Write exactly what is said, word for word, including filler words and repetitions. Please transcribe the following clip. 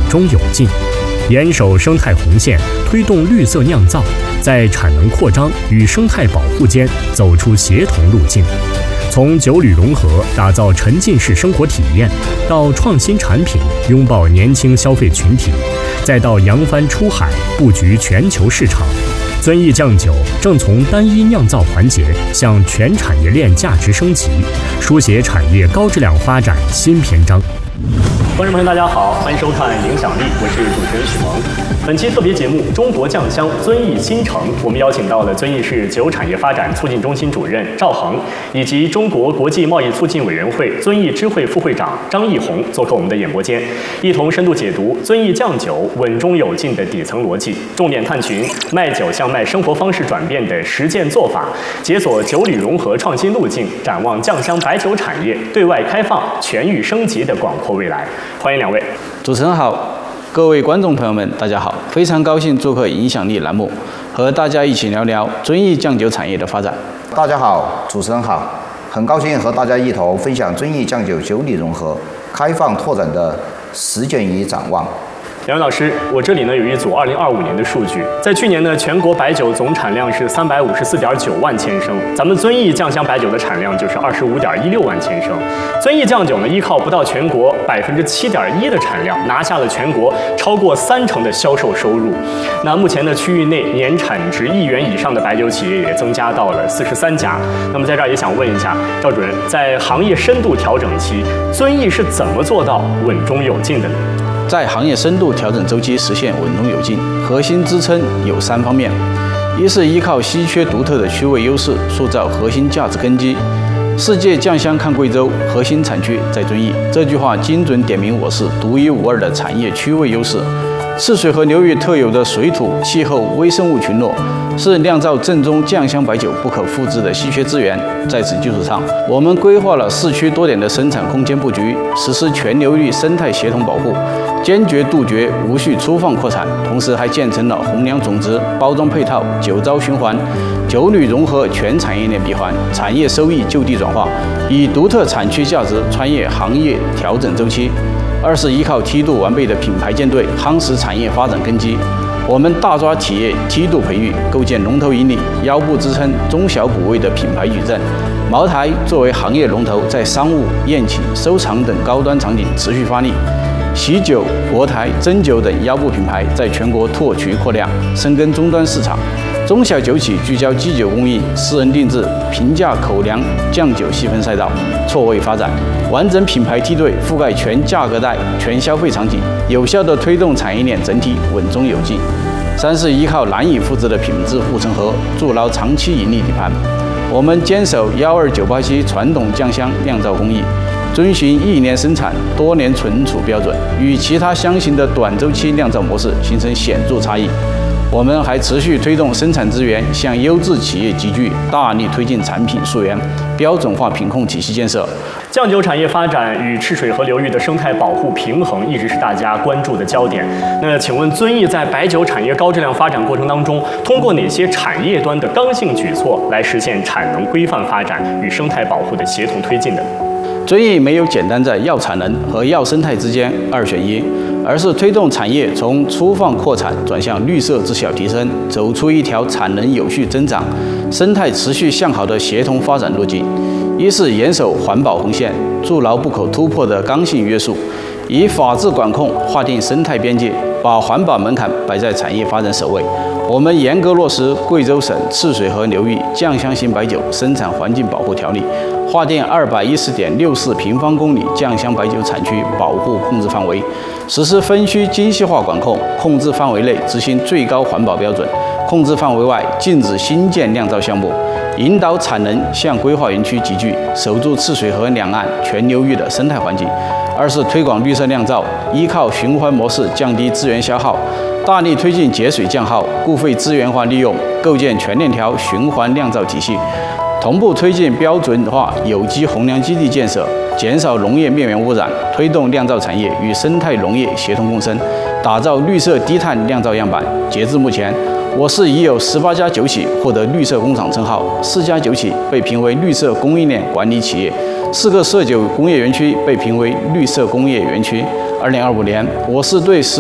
中有进，严守生态红线，推动绿色酿造，在产能扩张与生态保护间走出协同路径。从酒旅融合打造沉浸式生活体验，到创新产品拥抱年轻消费群体，再到扬帆出海布局全球市场，遵义酱酒正从单一酿造环节向全产业链价值升级，书写产业高质量发展新篇章。观众朋友，大家好，欢迎收看《影响力》，我是主持人许萌。本期特别节目《中国酱香遵义新城》，我们邀请到了遵义市酒产业发展促进中心主任赵恒，以及中国国际贸易促进委员会遵义支会副会长张义宏做客我们的演播间，一同深度解读遵义酱酒稳中有进的底层逻辑，重点探寻卖酒向卖生活方式转变的实践做法，解锁酒旅融合创新路径，展望酱香白酒产业对外开放、全域升级的广阔未来。欢迎两位。 主持人好，各位观众朋友们，大家好，非常高兴做客影响力栏目，和大家一起聊聊遵义酱酒产业的发展。 大家好，主持人好，很高兴和大家一同分享遵义酱酒酒旅融合开放拓展的实践与展望。 两位老师，我这里呢有一组二零二五年的数据，在去年呢，全国白酒总产量是三百五十四点九万千升，咱们遵义酱香白酒的产量就是二十五点一六万千升。遵义酱酒呢，依靠不到全国百分之七点一的产量，拿下了全国超过三成的销售收入。那目前呢，区域内年产值一元以上的白酒企业也增加到了四十三家。那么在这儿也想问一下赵主任，在行业深度调整期，遵义是怎么做到稳中有进的呢？ 在行业深度调整周期实现稳中有进，核心支撑有三方面：一是依靠稀缺独特的区位优势，塑造核心价值根基。世界酱香看贵州，核心产区在遵义，这句话精准点明我市独一无二的产业区位优势。赤水河流域特有的水土、气候、微生物群落，是酿造正宗酱香白酒不可复制的稀缺资源。在此基础上，我们规划了市区多点的生产空间布局，实施全流域生态协同保护，坚决杜绝无序粗放扩产，同时还建成了红粮种植、包装配套、酒糟循环、酒旅融合全产业链闭环，产业收益就地转化，以独特产区价值穿越行业调整周期。二是依靠梯度完备的品牌舰队，夯实产业发展根基。我们大抓企业梯度培育，构建龙头引领、腰部支撑、中小补位的品牌矩阵。茅台作为行业龙头，在商务、宴请、收藏等高端场景持续发力。喜酒、国台、真酒等腰部品牌在全国拓渠扩量，深耕终端市场。中小酒企聚焦基酒供应、私人定制、平价口粮、酱酒细分赛道，错位发展，完整品牌梯队覆盖全价格带、全消费场景，有效地推动产业链整体稳中有进。三是依靠难以复制的品质护城河，筑牢长期盈利底盘。我们坚守幺二九八七传统酱香酿造工艺，遵循一年生产、多年存储标准，与其他相型的短周期酿造模式形成显著差异。我们还持续推动生产资源向优质企业集聚，大力推进产品溯源、标准化品控体系建设。 酱酒产业发展与赤水河流域的生态保护平衡一直是大家关注的焦点。那请问遵义在白酒产业高质量发展过程当中，通过哪些产业端的刚性举措来实现产能规范发展与生态保护的协同推进的？ 遵义没有简单在要产能和要生态之间二选一，而是推动产业从粗放扩产转向绿色质小提升，走出一条产能有序增长、生态持续向好的协同发展路径。一是严守环保红线，筑牢不可突破的刚性约束，以法治管控划定生态边界，把环保门槛摆在产业发展首位。我们严格落实贵州省赤水河流域酱香型白酒生产环境保护条例，划定二百一十点六四平方公里酱香白酒产区保护控制范围，实施分区精细化管控，控制范围内执行最高环保标准，控制范围外禁止新建酿造项目，引导产能向规划园区集聚，守住赤水河两岸全流域的生态环境。二是推广绿色酿造，依靠循环模式降低资源消耗，大力推进节水降耗、固废资源化利用，构建全链条循环酿造体系，同步推进标准化有机红粮基地建设，减少农业面源污染，推动酿造产业与生态农业协同共生，打造绿色低碳酿造样板。截至目前，我市已有十八家酒企获得绿色工厂称号，四家酒企被评为绿色供应链管理企业，四个涉酒工业园区被评为绿色工业园区。二零二五年，我市对